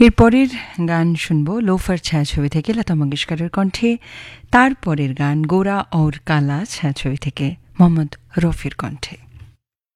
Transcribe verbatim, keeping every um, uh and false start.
এরপরের গান শুনব লোফার ছায়াছবি থেকে লতা মঙ্গেশকরের কণ্ঠে। তারপরের গান গোরা और काला ছায়াছবি থেকে মোহাম্মদ রফির কণ্ঠে।